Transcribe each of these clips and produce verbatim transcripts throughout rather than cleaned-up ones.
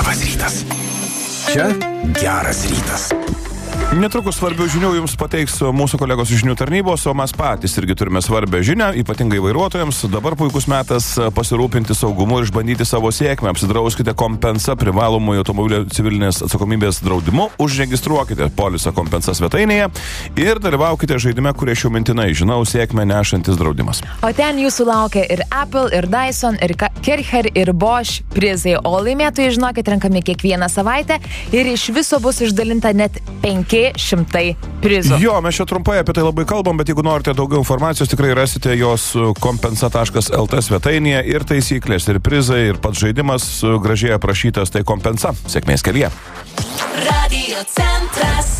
Labas rytas. Čia geras rytas. Netrukus svarbių žinių jums pateiks mūsų kolegos iš žinių tarnybos, o mes patys irgi turime svarbią žinią, ypatingai vairuotojams. Dabar puikus metas pasirūpinti saugumu ir išbandyti savo sėkmę. Apsidrauskite Compensa privalomųjų automobilio civilinės atsakomybės draudimu, užregistruokite polisą Compensa svetainėje ir dalyvaukite žaidime, kurie šiuo mintinai žinau sėkmę nešantis draudimas. O ten jūsų laukia ir Apple, ir Dyson, ir Kircher, ir Bosch prizai, o laimėtojai, žinokit, renkami kiekvieną savaitę ir iš viso bus išdalinta net penki šimtai prizų. Jo, mes čia trumpai apie tai labai kalbam, bet jeigu norite daugiau informacijos, tikrai rasite jos compensa taškas lt svetainėje ir taisyklės, ir prizai, ir pats žaidimas gražiai aprašytas, tai Compensa. Sėkmės kelyje. Radio centras.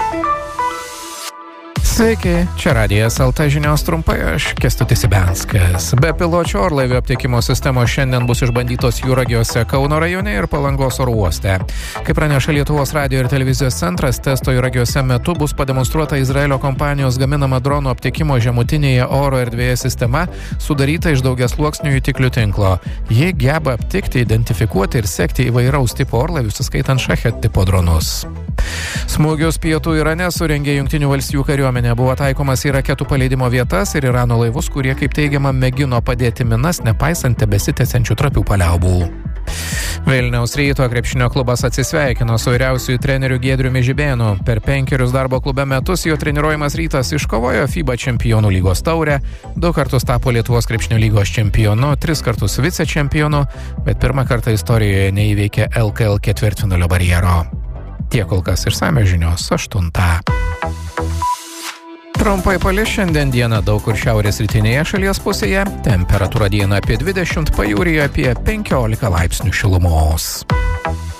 Sveiki, čia Radijas el te žinios trumpai, aš Kęstutis Ibenskas. Be piločių orlaivių aptikimo sistemos šiandien bus išbandytos Juragiuose, Kauno rajone ir Palangos oro uoste. Kaip praneša Lietuvos radijo ir televizijos centras, testo Juragiuose metu bus pademonstruota Izraelio kompanijos gaminama dronų aptikimo žemutinėje oro erdvėje sistema, sudaryta iš daugiasluoksnių jutiklių tinklo. Ji geba aptikti, identifikuoti ir sekti įvairaus tipo orlaivius, įskaitant Shahed tipo dronus. Smūgius pietų Irane surengė Jungtinių valstijų kariuomenė. Buvo taikomas į raketų paleidimo vietas ir Irano laivus, kurie, kaip teigiama, mėgino padėti minas, nepaisant tebesitęsiančių trapių paliaubų. Vilniaus Ryto krepšinio klubas atsisveikino su vyriausiuoju treneriu Giedriumi Žibėnu. Per penkerius darbo klube metus jo treniruojamas Rytas iškovojo FIBA čempionų lygos taurę, du kartus tapo Lietuvos krepšinio lygos čempionu, tris kartus vicečempionu, bet pirmą kartą istorijoje neįveikė el ka el ketvirtfinalio barjero. Tiek kol kas išsamios žinios aštuntą. Trumpai palis šiandien dieną daug kur šiaurės rytinėje šalies pusėje, temperatūra dieną apie dvidešimt, pajūryje apie penkiolika laipsnių šilumos.